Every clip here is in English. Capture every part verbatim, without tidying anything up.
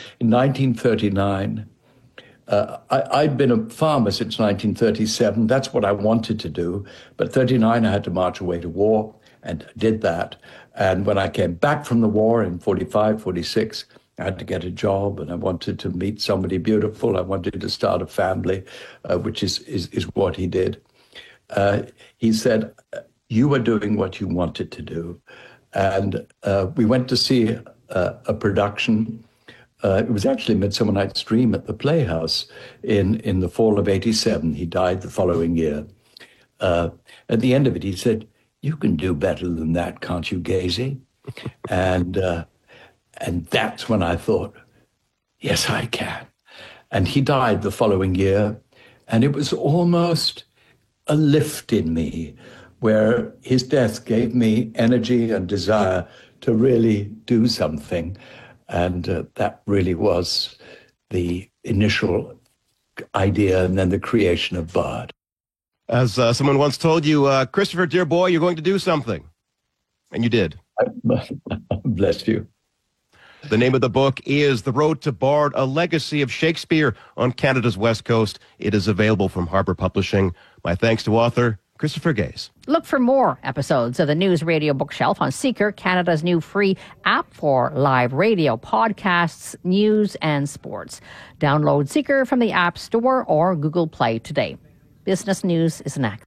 in nineteen thirty-nine, uh, I, I'd been a farmer since nineteen thirty-seven. That's what I wanted to do. But thirty-nine, I had to march away to war and did that. And when I came back from the war in forty-five, forty-six, I had to get a job and I wanted to meet somebody beautiful. I wanted to start a family, uh, which is, is, is what he did. Uh, he said, you are doing what you wanted to do. And uh, we went to see uh, a production. Uh, it was actually Midsummer Night's Dream at the Playhouse in, in the fall of eighty-seven. He died the following year. Uh, at the end of it, he said, you can do better than that, can't you, Gazy? And uh, and that's when I thought, yes, I can. And he died the following year. And it was almost a lift in me, where his death gave me energy and desire to really do something. And uh, that really was the initial idea and then the creation of Bard. As uh, someone once told you, uh, Christopher, dear boy, you're going to do something. And you did. Bless you. The name of the book is The Road to Bard, A Legacy of Shakespeare on Canada's West Coast. It is available from Harper Publishing. My thanks to author Christopher Gaze. Look for more episodes of the News Radio Bookshelf on Seeker, Canada's new free app for live radio, podcasts, news, and sports. Download Seeker from the App Store or Google Play today. Business News is next.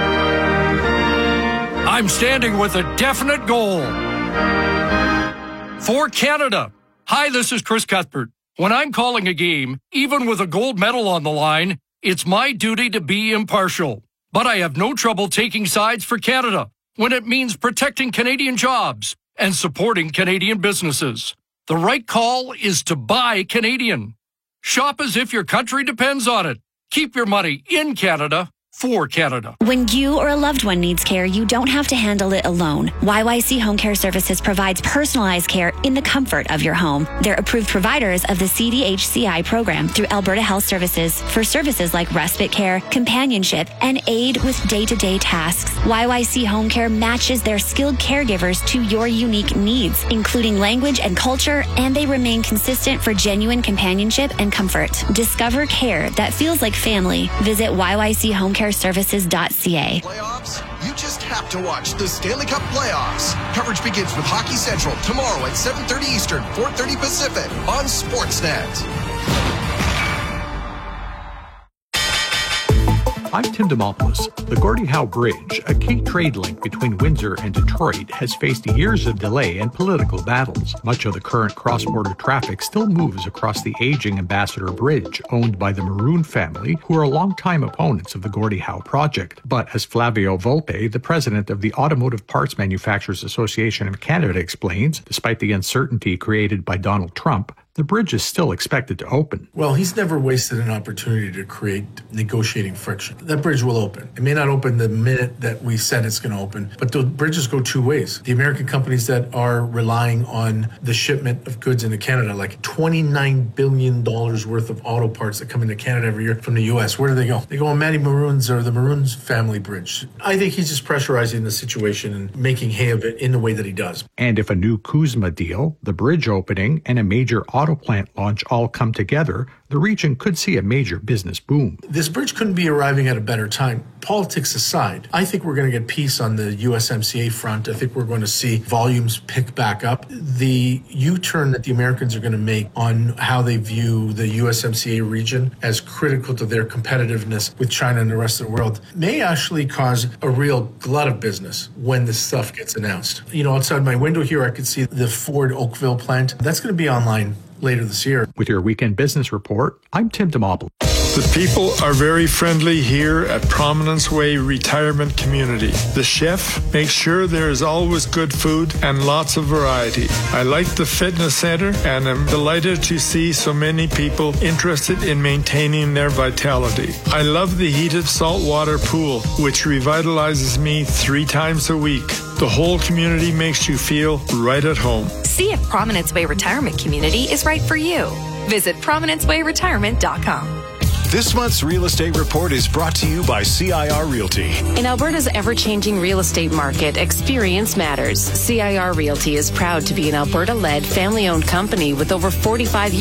I'm standing with a definite goal. For Canada. Hi, this is Chris Cuthbert. When I'm calling a game, even with a gold medal on the line, it's my duty to be impartial. But I have no trouble taking sides for Canada when it means protecting Canadian jobs and supporting Canadian businesses. The right call is to buy Canadian. Shop as if your country depends on it. Keep your money in Canada for Canada. When you or a loved one needs care, you don't have to handle it alone. Y Y C Home Care Services provides personalized care in the comfort of your home. They're approved providers of the C D H C I program through Alberta Health Services for services like respite care, companionship, and aid with day-to-day tasks. Y Y C Home Care matches their skilled caregivers to your unique needs, including language and culture, and they remain consistent for genuine companionship and comfort. Discover care that feels like family. Visit Y Y C Home Care Services dot C A. Playoffs? You just have to watch the Stanley Cup Playoffs. Coverage begins with Hockey Central tomorrow at seven thirty Eastern, four thirty Pacific on Sportsnet. I'm Tim Demopoulos. The Gordie Howe Bridge, a key trade link between Windsor and Detroit, has faced years of delay and political battles. Much of the current cross-border traffic still moves across the aging Ambassador Bridge, owned by the Maroon family, who are longtime opponents of the Gordie Howe project. But as Flavio Volpe, the president of the Automotive Parts Manufacturers Association of Canada, explains, despite the uncertainty created by Donald Trump, the bridge is still expected to open. Well, he's never wasted an opportunity to create negotiating friction. That bridge will open. It may not open the minute that we said it's going to open, but the bridges go two ways. The American companies that are relying on the shipment of goods into Canada, like twenty-nine billion dollars worth of auto parts that come into Canada every year from the U S, where do they go? They go on Matty Maroon's or the Maroon's family bridge. I think he's just pressurizing the situation and making hay of it in the way that he does. And if a new CUSMA deal, the bridge opening, and a major auto plant launch all come together, the region could see a major business boom. This bridge couldn't be arriving at a better time. Politics aside, I think we're going to get peace on the U S M C A front. I think we're going to see volumes pick back up. The U-turn that the Americans are going to make on how they view the U S M C A region as critical to their competitiveness with China and the rest of the world may actually cause a real glut of business when this stuff gets announced. You know, outside my window here, I could see the Ford Oakville plant. That's going to be online later this year. With your Weekend Business Report, I'm Tim Demopoulos. The people are very friendly here at Prominence Way Retirement Community. The chef makes sure there is always good food and lots of variety. I like the fitness center and am delighted to see so many people interested in maintaining their vitality. I love the heated saltwater pool, which revitalizes me three times a week. The whole community makes you feel right at home. See if Prominence Way Retirement Community is right for you. Visit prominence way retirement dot com. This month's Real Estate Report is brought to you by C I R Realty. In Alberta's ever-changing real estate market, experience matters. C I R Realty is proud to be an Alberta-led, family-owned company with over forty-five years